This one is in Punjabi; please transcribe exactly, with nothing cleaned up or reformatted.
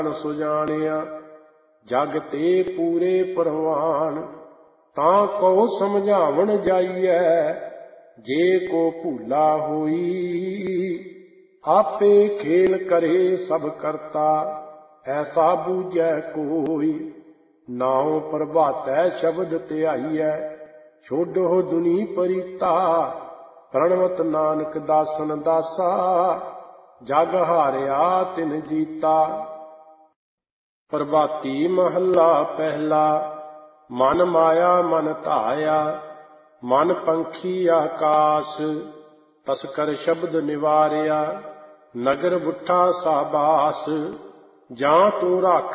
ਸੁਜਾਣਿਆ ਜਗ ਤੇ ਪੂਰੇ ਪ੍ਰਵਾਨ। ਤਾਂ ਕਉ ਸਮਝਾਵਣ ਜਾਈਐ ਜੇ ਕੋ ਭੂਲਾ ਹੋਈ। ਆਪੇ ਖੇਲ ਕਰੇ ਸਭ ਕਰਤਾ ਐਸਾ ਬੂਝੈ ਕੋਈ। ਨਾਉ ਪ੍ਰਭਾਤੈ ਸ਼ਬਦ ਧਿਆਈਐ ਛੋਡੋ ਦੁਨੀ ਪਰੀਤਾ। ਪ੍ਰਣਵਤ ਨਾਨਕ ਦਾਸਨ ਦਾਸਾ ਜਗ ਹਾਰਿਆ ਤਿਨ ਜੀਤਾ। ਪ੍ਰਭਾਤੀ ਮਹੱਲਾ ਪਹਿਲਾ। ਮਨ ਮਾਇਆ ਮਨ ਧਾਇਆ ਮਨ ਪੰਖੀ ਆਕਾਸ। ਤਸਕਰ ਸ਼ਬਦ ਨਿਵਾਰਿਆ ਨਗਰ ਬੁੱਠਾ ਸਾਬਾਸ। ਜਾਂ ਤੂੰ ਰੱਖ